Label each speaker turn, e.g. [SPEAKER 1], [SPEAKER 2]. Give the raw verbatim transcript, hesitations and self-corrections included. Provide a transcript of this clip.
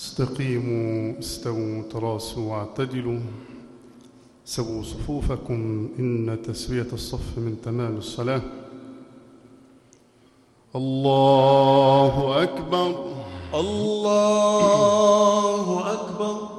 [SPEAKER 1] استقيموا استووا تراصوا واعتدلوا سووا صفوفكم إن تسوية الصف من تمام الصلاة. الله أكبر
[SPEAKER 2] الله أكبر.